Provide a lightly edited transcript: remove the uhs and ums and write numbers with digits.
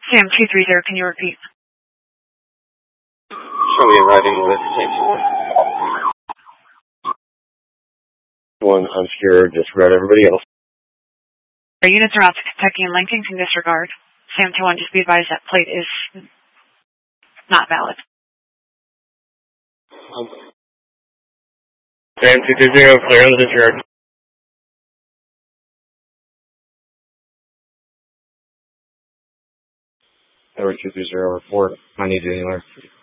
Sam 230, can you repeat? Show me a riding with tank 1 obscure, just read everybody else. Our units are out to Kentucky and Lincoln, can disregard. Sam 21, just be advised that plate is not valid. Sam 230, clear on the disregard. Tower 230, report. I need you anywhere.